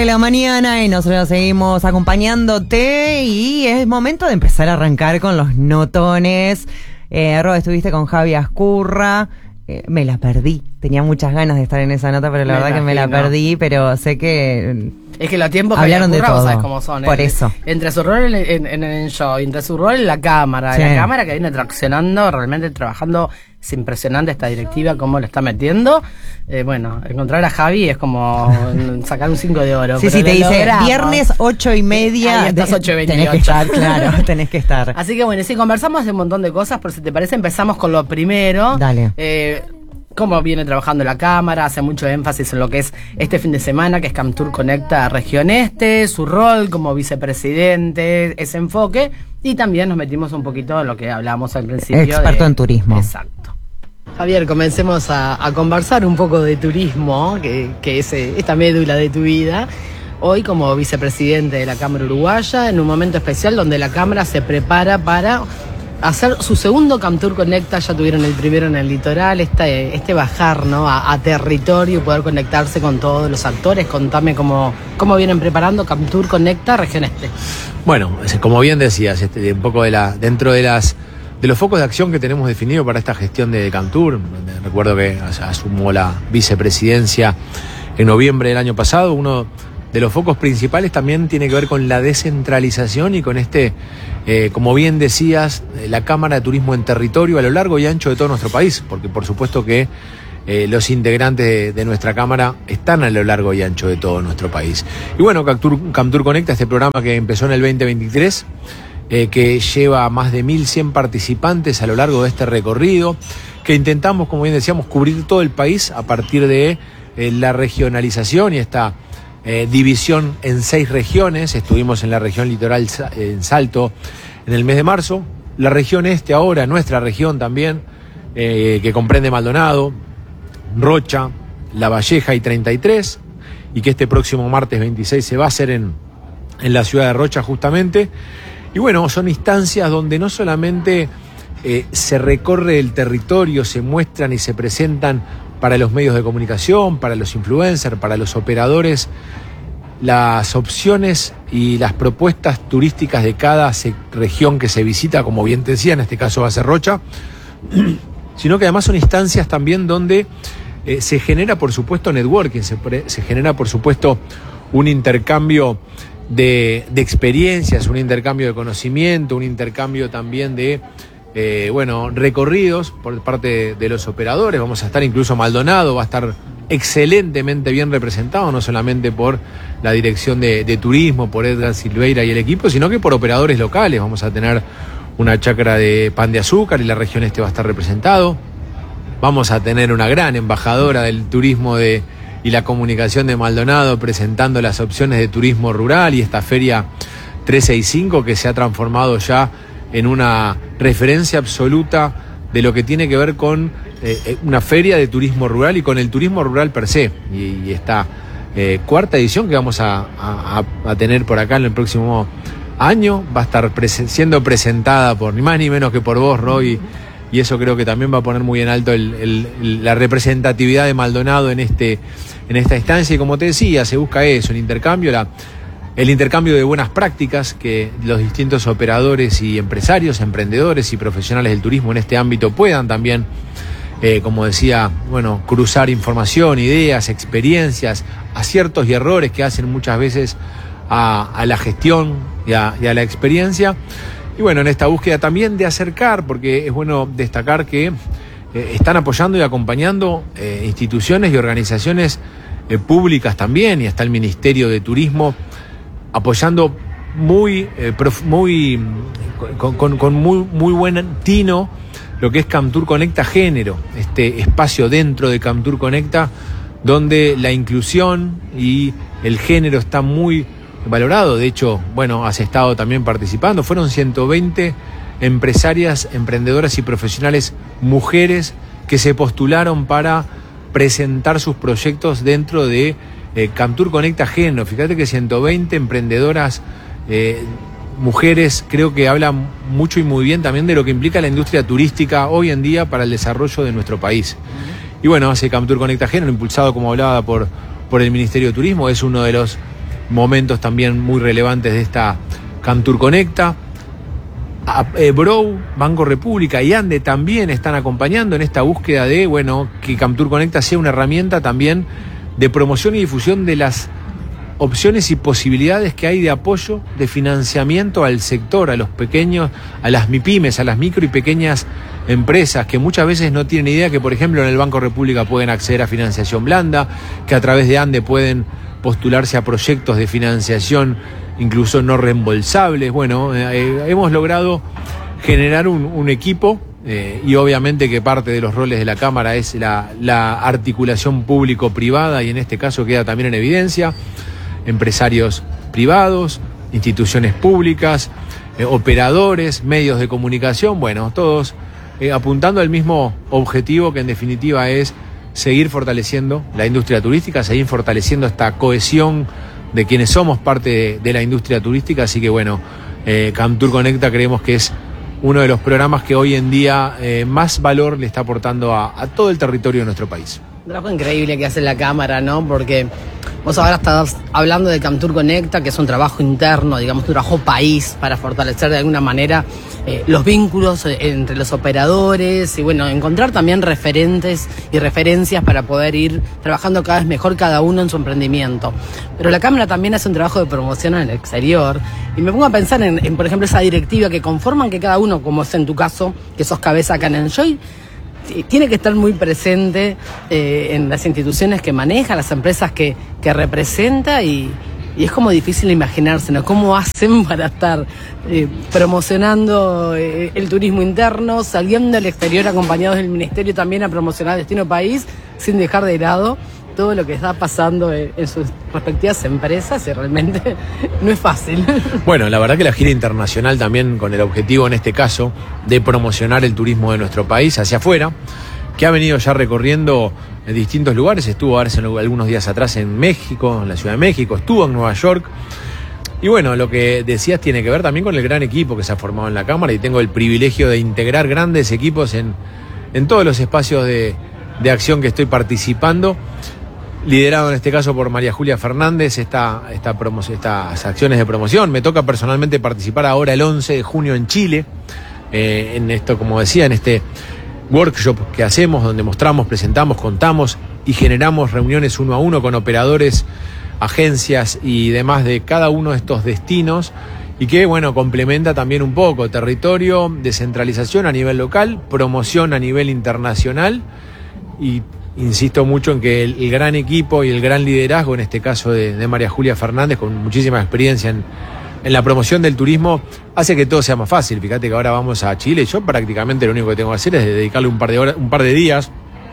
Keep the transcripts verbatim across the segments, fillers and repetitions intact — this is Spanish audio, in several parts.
de la mañana y nosotros seguimos acompañándote y es momento de empezar a arrancar con los notones. Eh, Rob, estuviste con Javi Ascurra, eh, me la perdí, tenía muchas ganas de estar en esa nota, pero la me verdad imagino. que me la perdí, pero sé que... Es que los tiempos hablaron de todo, sabes cómo son. por ¿eh? eso. Entre su rol en, en, en el show, entre su rol en la cámara, Sí. la cámara que viene traccionando, realmente trabajando, es impresionante esta directiva, cómo lo está metiendo. Eh, bueno, encontrar a Javi es como sacar un cinco de oro. Sí, pero sí, te lo dice logramos. viernes ocho y media. Ahí estás, de- ocho y Tenés que veintiocho. estar, claro, tenés que estar. Así que bueno, sí, conversamos de un montón de cosas, pero si te parece empezamos con lo primero. Dale. Eh, cómo viene trabajando la cámara, hace mucho énfasis en lo que es este fin de semana, que es Camtur Conecta Región Este, su rol como vicepresidente, ese enfoque, y también nos metimos un poquito en lo que hablábamos al principio. Experto de- en turismo. Exacto. Javier, comencemos a, a conversar un poco de turismo, que, que es eh, esta médula de tu vida. Hoy como vicepresidente de la Cámara Uruguaya, en un momento especial donde la Cámara se prepara para hacer su segundo Camtur Conecta. Ya tuvieron el primero en el litoral, este, este bajar, ¿no? a, a territorio y poder conectarse con todos los actores. Contame cómo, cómo vienen preparando Camtur Conecta Región Este. Bueno, es- como bien decías, este, un poco de la, dentro de las de los focos de acción que tenemos definido para esta gestión de Camtur. Recuerdo que as- asumo la vicepresidencia en noviembre del año pasado. Uno de los focos principales también tiene que ver con la descentralización y con este, eh, como bien decías, eh, la Cámara de Turismo en territorio a lo largo y ancho de todo nuestro país, porque por supuesto que eh, los integrantes de, de nuestra Cámara están a lo largo y ancho de todo nuestro país. Y bueno, Camtur, Camtur Conecta, este programa que empezó en el veinte veintitrés, eh, que lleva a más de mil cien participantes a lo largo de este recorrido, que intentamos, como bien decíamos, cubrir todo el país a partir de eh, la regionalización y esta eh, división en seis regiones. Estuvimos en la región litoral, en Salto, en el mes de marzo, la región este ahora, nuestra región también, eh, que comprende Maldonado, Rocha, La Valleja y treinta y tres, y que este próximo martes veintiséis se va a hacer en, en la ciudad de Rocha justamente. Y bueno, son instancias donde no solamente eh, se recorre el territorio, se muestran y se presentan para los medios de comunicación, para los influencers, para los operadores, las opciones y las propuestas turísticas de cada se- región que se visita, como bien te decía, en este caso va a ser Rocha, sino que además son instancias también donde eh, se genera, por supuesto, networking, se, pre- se genera, por supuesto, un intercambio de, de experiencias, un intercambio de conocimiento, un intercambio también de, eh, bueno, recorridos por parte de, de los operadores. Vamos a estar incluso Maldonado, va a estar excelentemente bien representado, no solamente por la dirección de, de turismo, por Edgar Silveira y el equipo, sino que por operadores locales. Vamos a tener una chacra de pan de azúcar y la región este va a estar representado. Vamos a tener una gran embajadora del turismo de, y la comunicación de Maldonado presentando las opciones de turismo rural y esta feria trescientos sesenta y cinco que se ha transformado ya en una referencia absoluta de lo que tiene que ver con eh, una feria de turismo rural y con el turismo rural per se. Y, y esta eh, cuarta edición que vamos a, a, a tener por acá en el próximo año va a estar presen- siendo presentada por ni más ni menos que por vos, Roy, y eso creo que también va a poner muy en alto el, el, el, la representatividad de Maldonado en este en esta instancia. Y como te decía, se busca eso, el intercambio, la, el intercambio de buenas prácticas que los distintos operadores y empresarios, emprendedores y profesionales del turismo en este ámbito puedan también, eh, como decía, bueno, cruzar información, ideas, experiencias, aciertos y errores que hacen muchas veces a, a la gestión y a, y a la experiencia. Y bueno, en esta búsqueda también de acercar, porque es bueno destacar que eh, están apoyando y acompañando eh, instituciones y organizaciones eh, públicas también, y hasta el Ministerio de Turismo apoyando muy, eh, prof, muy con, con, con muy, muy buen tino lo que es Camtur Conecta Género, este espacio dentro de Camtur Conecta donde la inclusión y el género está muy valorado. De hecho, bueno, has estado también participando. Fueron ciento veinte empresarias, emprendedoras y profesionales mujeres que se postularon para presentar sus proyectos dentro de eh, Camtur Conecta Género. Fíjate que ciento veinte emprendedoras eh, mujeres, creo que hablan mucho y muy bien también de lo que implica la industria turística hoy en día para el desarrollo de nuestro país. Y bueno, hace Camtur Conecta Género, impulsado, como hablaba, por, por el Ministerio de Turismo, es uno de los momentos también muy relevantes de esta Camtur Conecta. A, eh, Brou, Banco República y Ande también están acompañando en esta búsqueda de, bueno, que Camtur Conecta sea una herramienta también de promoción y difusión de las opciones y posibilidades que hay de apoyo, de financiamiento al sector, a los pequeños, a las MIPYMES, a las micro y pequeñas empresas que muchas veces no tienen idea que, por ejemplo, en el Banco República pueden acceder a financiación blanda, que a través de Ande pueden postularse a proyectos de financiación incluso no reembolsables. Bueno, eh, hemos logrado generar un, un equipo eh, y obviamente que parte de los roles de la Cámara es la, la articulación público-privada y en este caso queda también en evidencia empresarios privados, instituciones públicas, eh, operadores, medios de comunicación, bueno, todos eh, apuntando al mismo objetivo que en definitiva es seguir fortaleciendo la industria turística, seguir fortaleciendo esta cohesión de quienes somos parte de, de la industria turística, así que bueno, eh, Camtur Conecta creemos que es uno de los programas que hoy en día eh, más valor le está aportando a, a todo el territorio de nuestro país. Un trabajo increíble que hace la Cámara, ¿no? Porque vos ahora estás hablando de Camtur Conecta, que es un trabajo interno, digamos, un trabajo país para fortalecer de alguna manera eh, los vínculos entre los operadores y, bueno, encontrar también referentes y referencias para poder ir trabajando cada vez mejor cada uno en su emprendimiento. Pero la Cámara también hace un trabajo de promoción en el exterior y me pongo a pensar en, en por ejemplo, esa directiva que conforman que cada uno, como es en tu caso, que sos cabeza acá en Enjoy, tiene que estar muy presente eh, en las instituciones que maneja, las empresas que, que representa y, y es como difícil imaginarse, ¿no? ¿Cómo hacen para estar eh, promocionando eh, el turismo interno, saliendo al exterior acompañados del Ministerio también a promocionar Destino País, sin dejar de lado todo lo que está pasando en, en sus respectivas empresas y realmente no es fácil. Bueno, la verdad que la gira internacional también con el objetivo en este caso de promocionar el turismo de nuestro país hacia afuera, que ha venido ya recorriendo en distintos lugares, estuvo hace algunos días atrás en México, en la Ciudad de México, estuvo en Nueva York. Y bueno, lo que decías tiene que ver también con el gran equipo que se ha formado en la Cámara y tengo el privilegio de integrar grandes equipos en, en todos los espacios de, de acción que estoy participando. Liderado en este caso por María Julia Fernández, esta, esta promo, estas acciones de promoción. Me toca personalmente participar ahora el once de junio en Chile, eh, en esto, como decía, en este workshop que hacemos, donde mostramos, presentamos, contamos y generamos reuniones uno a uno con operadores, agencias y demás de cada uno de estos destinos y que, bueno, complementa también un poco territorio, descentralización a nivel local, promoción a nivel internacional y insisto mucho en que el, el gran equipo y el gran liderazgo, en este caso de, de María Julia Fernández, con muchísima experiencia en, en la promoción del turismo, hace que todo sea más fácil. Fíjate que ahora vamos a Chile, yo prácticamente lo único que tengo que hacer es dedicarle un par de horas, un par de días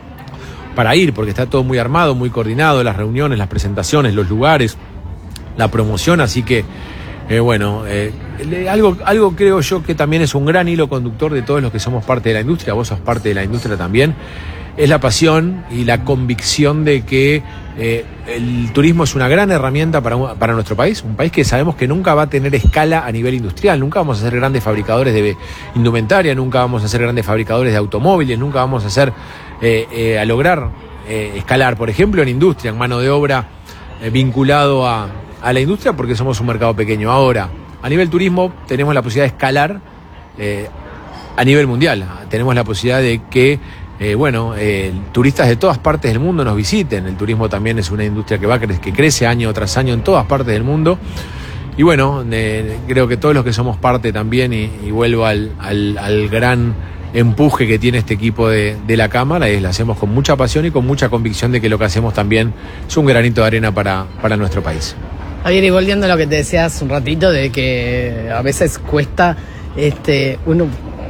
para ir, porque está todo muy armado, muy coordinado, las reuniones, las presentaciones, los lugares, la promoción, así que eh, bueno, eh, algo, algo creo yo que también es un gran hilo conductor de todos los que somos parte de la industria, vos sos parte de la industria también, es la pasión y la convicción de que eh, el turismo es una gran herramienta para, para nuestro país, un país que sabemos que nunca va a tener escala a nivel industrial, nunca vamos a ser grandes fabricadores de indumentaria, nunca vamos a ser grandes fabricadores de automóviles, nunca vamos a ser eh, eh, a lograr eh, escalar, por ejemplo, en industria, en mano de obra eh, vinculado a, a la industria porque somos un mercado pequeño. Ahora, a nivel turismo tenemos la posibilidad de escalar eh, a nivel mundial, tenemos la posibilidad de que Eh, bueno, eh, turistas de todas partes del mundo nos visiten. El turismo también es una industria que va cre- que crece año tras año en todas partes del mundo. Y bueno, eh, creo que todos los que somos parte también, y, y vuelvo al, al, al gran empuje que tiene este equipo de, de la Cámara, es lo hacemos con mucha pasión y con mucha convicción de que lo que hacemos también es un granito de arena para, para nuestro país. Javier, y volviendo a lo que te decía hace un ratito, de que a veces cuesta este uno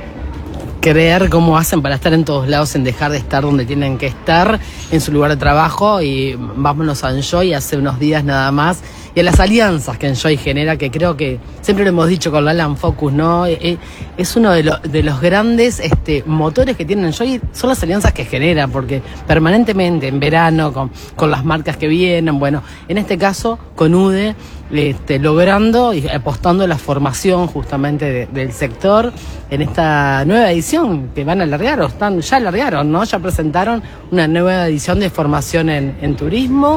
creer cómo hacen para estar en todos lados, en dejar de estar donde tienen que estar, en su lugar de trabajo, y vámonos a Enjoy hace unos días nada más, y a las alianzas que Enjoy genera, que creo que siempre lo hemos dicho con Lalan Focus, ¿no? Es uno de, lo, de los grandes este, motores que tiene Enjoy, son las alianzas que genera, porque permanentemente en verano, con, con las marcas que vienen, bueno, en este caso con U D E, Este, logrando y apostando a la formación justamente de, del sector en esta nueva edición que van a alargar, o están, ya alargaron, ¿no? Ya presentaron una nueva edición de formación en, en turismo,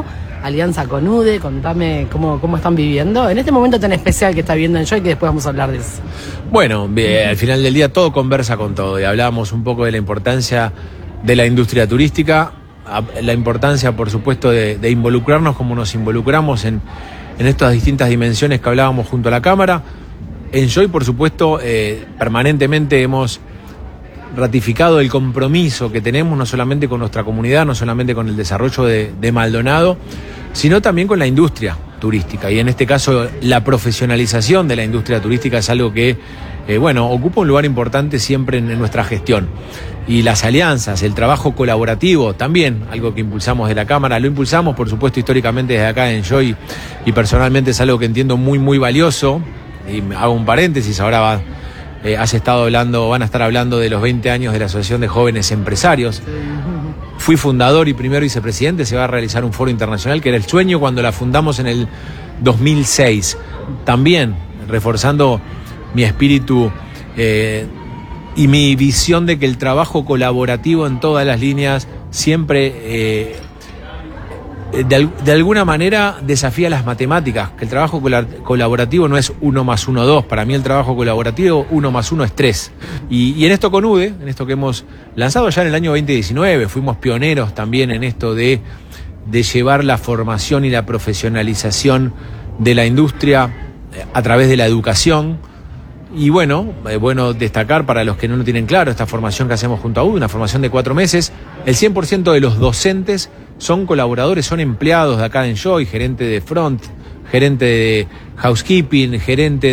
alianza con U D E, contame cómo, cómo están viviendo en este momento tan especial que está viviendo Enjoy, que después vamos a hablar de eso. Bueno, eh, al final del día todo conversa con todo y hablábamos un poco de la importancia de la industria turística, la importancia por supuesto de, de involucrarnos como nos involucramos en, en estas distintas dimensiones que hablábamos junto a la Cámara. Enjoy por supuesto eh, permanentemente hemos ratificado el compromiso que tenemos no solamente con nuestra comunidad, no solamente con el desarrollo de, de Maldonado, sino también con la industria turística. Y en este caso la profesionalización de la industria turística es algo que, eh, bueno, ocupa un lugar importante siempre en, en nuestra gestión. Y las alianzas, el trabajo colaborativo, también algo que impulsamos de la Cámara, lo impulsamos por supuesto históricamente desde acá en Enjoy y personalmente es algo que entiendo muy muy valioso. Y hago un paréntesis, ahora va... Eh, has estado hablando, van a estar hablando de los veinte años de la Asociación de Jóvenes Empresarios. Fui fundador y primer vicepresidente, se va a realizar un foro internacional que era el sueño cuando la fundamos en el dos mil seis. También reforzando mi espíritu eh, y mi visión de que el trabajo colaborativo en todas las líneas siempre... Eh, De, de alguna manera desafía las matemáticas, que el trabajo colaborativo no es uno más uno, dos. Para mí el trabajo colaborativo uno más uno es tres. Y, y en esto con U D E, en esto que hemos lanzado ya en el año veinte diecinueve, fuimos pioneros también en esto de, de llevar la formación y la profesionalización de la industria a través de la educación. Y bueno, es bueno destacar para los que no lo tienen claro, esta formación que hacemos junto a U D E, una formación de cuatro meses, el cien por ciento de los docentes son colaboradores, son empleados de acá de Enjoy, gerente de front, gerente de housekeeping, gerente